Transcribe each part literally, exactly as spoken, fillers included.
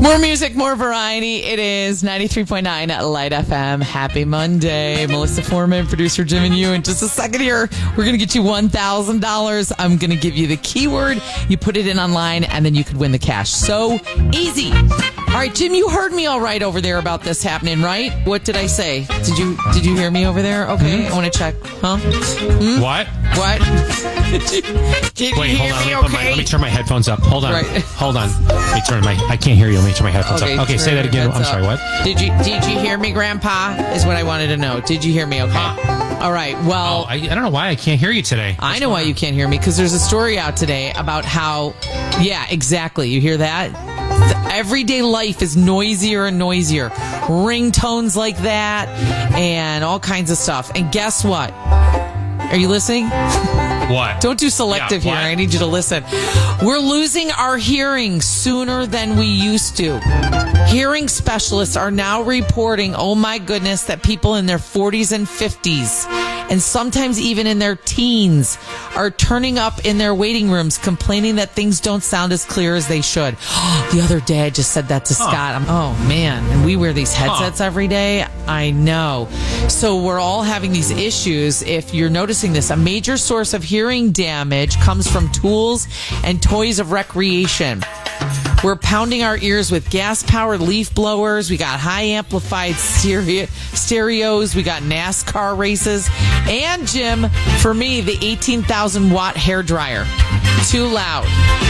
More music, more variety. It is ninety-three point nine Light F M. Happy Monday. Melissa Foreman, producer Jim and you. In just a second here, we're going to get you one thousand dollars. I'm going to give you the keyword. You put it in online, and then you could win the cash. So easy. All right, Jim, you heard me all right over there about this happening, right? What did I say? Did you did you hear me over there? Okay, mm-hmm. I want to check. Huh? Hmm? What? What? Did you, did Wait, you hold hear on. me? Let me, Okay. my, let me turn my headphones up. Hold on. Right. Hold on. Let me turn my. I can't hear you. Let me turn my headphones Okay, up. Okay, say that again. I'm up. sorry. What? Did you Did you hear me, Grandpa? Is what I wanted to know. Did you hear me? Okay. Huh? All right. Well, Oh, I, I don't know why I can't hear you today. I know why you can't hear me, because there's a story out today about how, yeah, exactly. You hear that? The everyday life is noisier and noisier. Ringtones like that and all kinds of stuff. And guess what? Are you listening? What? Don't do selective Yeah, here. what? I need you to listen. We're losing our hearing sooner than we used to. Hearing specialists are now reporting, oh my goodness, that people in their forties and fifties, and sometimes even in their teens, are turning up in their waiting rooms complaining that things don't sound as clear as they should. The other day I just said that to Huh. Scott. I'm, oh man, and we wear these headsets Huh. every day. I know. So we're all having these issues. If you're noticing this, a major source of hearing damage comes from tools and toys of recreation. We're pounding our ears with gas-powered leaf blowers. We got high-amplified stereo- stereos. We got NASCAR races. And, Jim, for me, the eighteen thousand watt hair dryer. Too loud.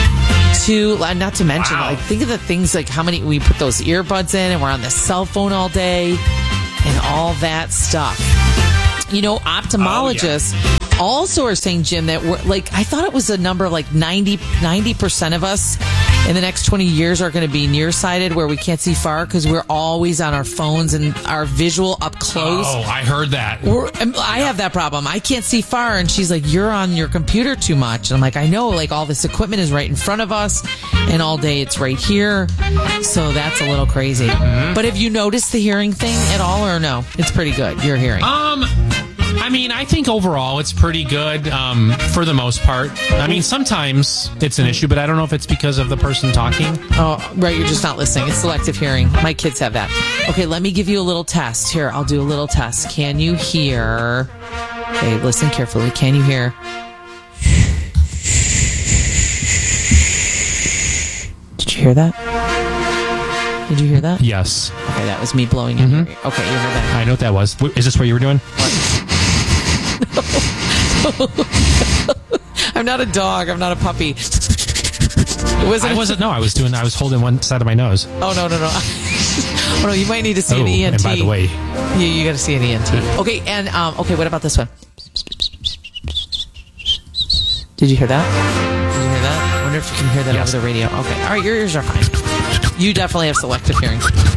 Too loud. Not to mention, Wow. like, think of the things, like how many we put those earbuds in and we're on the cell phone all day and all that stuff. You know, ophthalmologists also are saying, Jim, that we're like, I thought it was a number like ninety, ninety percent of us in the next twenty years are going to be nearsighted, where we can't see far because we're always on our phones and our visual up close. Oh, I heard that. We're, I have that problem. I can't see far. And she's like, you're on your computer too much. And I'm like, I know, like all this equipment is right in front of us and all day it's right here. So that's a little crazy. Mm-hmm. But have you noticed the hearing thing at all, or no? It's pretty good. Your hearing. Um, I mean, I think overall it's pretty good um, for the most part. I mean, sometimes it's an issue, but I don't know if it's because of the person talking. Oh, right. You're just not listening. It's selective hearing. My kids have that. Okay, let me give you a little test. Here, I'll do a little test. Can you hear? Okay, listen carefully. Can you hear? Did you hear that? Did you hear that? Yes. Okay, that was me blowing in. Mhm. Your ear. Okay, you heard that. I know what that was. Wh- Is this what you were doing? I'm not a dog. I'm not a puppy. It wasn't. I wasn't. No, I was doing. I was holding one side of my nose. Oh no no no. Oh no, you might need to see Oh, an E N T. and by the way, you, you got to see an E N T. Okay, and um, okay, what about this one? Did you hear that? Did you hear that? I wonder if you can hear that Yes. over the radio. Okay, all right, your ears are fine. You definitely have selective hearing.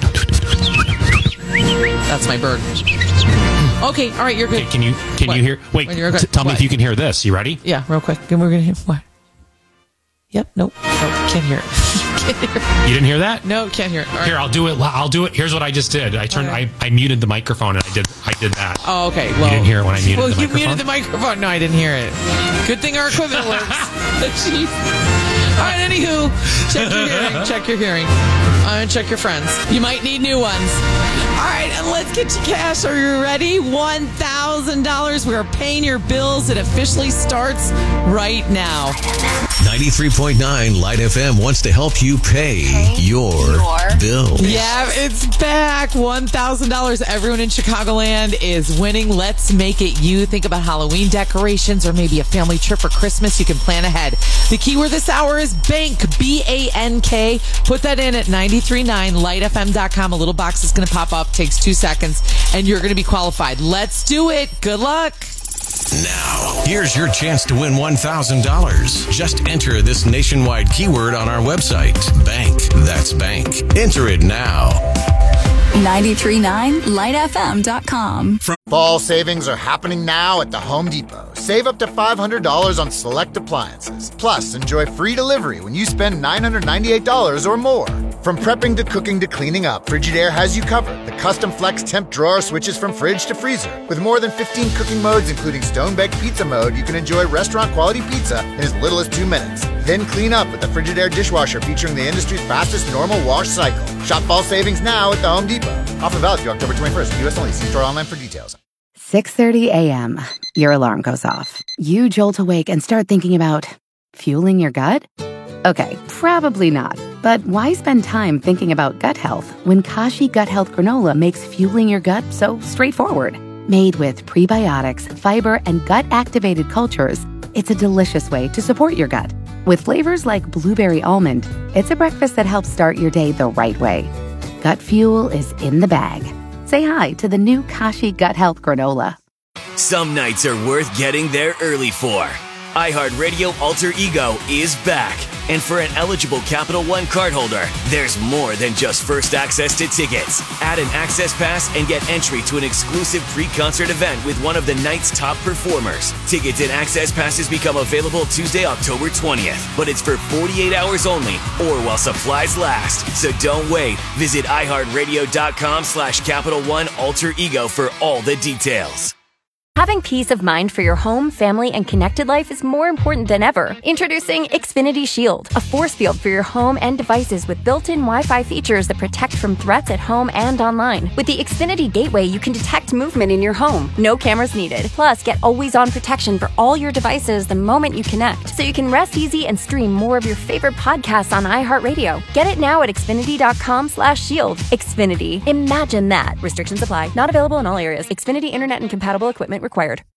That's my bird. Okay, all right, you're good. okay, can you can What? you hear? Wait, When you're good. t- tell me What? if you can hear this. You ready? Yeah, real quick. We're gonna hear what? Yep. Nope. Nope. Can't hear it. Can't hear it. You didn't hear that? No, can't hear it. All right. Here, I'll do it. I'll do it. Here's what I just did. I turned. Okay. I, I muted the microphone and I did. I did that. Oh, okay. Well, didn't hear it when I muted well, the you microphone? muted the microphone. No, I didn't hear it. Good thing our equipment works. Jeez. All right, anywho, check your hearing. Check your hearing. Uh, and check your friends. You might need new ones. All right, and let's get you cash. Are you ready? one thousand dollars. We are paying your bills. It officially starts right now. ninety-three point nine Light F M wants to help you pay, pay your, your bills. Yeah, it's back. one thousand dollars. Everyone in Chicagoland is winning. Let's make it you. Think about Halloween decorations or maybe a family trip for Christmas. You can plan ahead. The keyword this hour is bank, B A N K. Put that in at nine three nine light f m dot com. A little box is going to pop up. Takes two seconds, and you're going to be qualified. Let's do it. Good luck. Now, here's your chance to win one thousand dollars. Just enter this nationwide keyword on our website. Bank. That's bank. Enter it now. ninety-three point nine light f m dot com. Fall savings are happening now at the Home Depot. Save up to five hundred dollars on select appliances. Plus, enjoy free delivery when you spend nine hundred ninety-eight dollars or more. From prepping to cooking to cleaning up, Frigidaire has you covered. The custom flex temp drawer switches from fridge to freezer. With more than fifteen cooking modes, including stone baked pizza mode, you can enjoy restaurant quality pizza in as little as two minutes. Then clean up with the Frigidaire dishwasher featuring the industry's fastest normal wash cycle. Shop fall savings now at the Home Depot. Offer valid through October twenty-first. U S only. See store online for details. six thirty a.m. Your alarm goes off. You jolt awake and start thinking about fueling your gut? Okay, probably not. But why spend time thinking about gut health when Kashi Gut Health Granola makes fueling your gut so straightforward? Made with prebiotics, fiber, and gut-activated cultures, it's a delicious way to support your gut. With flavors like blueberry almond, it's a breakfast that helps start your day the right way. Gut fuel is in the bag. Say hi to the new Kashi Gut Health Granola. Some nights are worth getting there early for. iHeartRadio Alter Ego is back. And for an eligible Capital One cardholder, there's more than just first access to tickets. Add an access pass and get entry to an exclusive pre-concert event with one of the night's top performers. Tickets and access passes become available Tuesday, October twentieth, but it's for forty-eight hours only or while supplies last. So don't wait. Visit iHeartRadio.com slash Capital One Alter Ego for all the details. Having peace of mind for your home, family, and connected life is more important than ever. Introducing Xfinity Shield, a force field for your home and devices with built-in Wi-Fi features that protect from threats at home and online. With the Xfinity Gateway, you can detect movement in your home. No cameras needed. Plus, get always-on protection for all your devices the moment you connect, so you can rest easy and stream more of your favorite podcasts on iHeartRadio. Get it now at Xfinity.com slash shield. Xfinity. Imagine that. Restrictions apply. Not available in all areas. Xfinity Internet and compatible equipment required.